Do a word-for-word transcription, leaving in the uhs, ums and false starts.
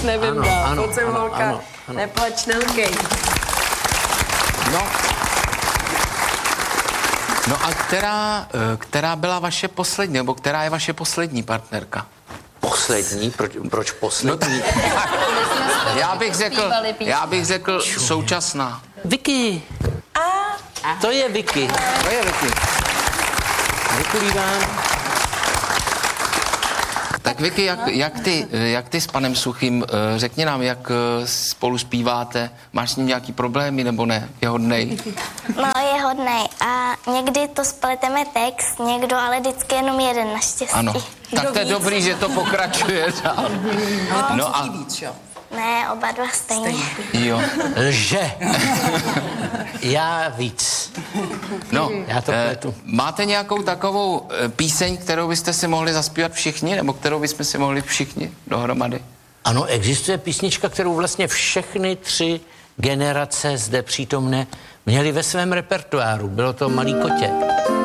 nevím ano, dál. Ano, Pojď sem, ano, holka, ano, ano. neplač, nelkej. No. No a která, která byla vaše poslední, nebo která je vaše poslední partnerka? Poslední? Proč, proč poslední? No, já bych řekl, já bych řekl současná. Vicky. A? To je Vicky. To je Vicky. Děkuji vám. Tak Vicky, jak, jak, ty, jak ty s panem Suchým, řekni nám, jak spolu zpíváte, máš s ním nějaký problémy nebo ne? Je hodnej? No, je hodnej a někdy to spleteme text, někdo, ale vždycky jenom jeden naštěstí. Ano. Tak to je víc? dobrý, že to pokračuje dál. No a... víc, jo? Ne, oba dva stejně. Jo. Lže. Já víc. No, Já to eh, pletu. máte nějakou takovou eh, píseň, kterou byste si mohli zaspívat všichni, nebo kterou bychom si mohli všichni dohromady? Ano, existuje písnička, kterou vlastně všechny tři generace zde přítomné měly ve svém repertoáru. Bylo to Malý kotě.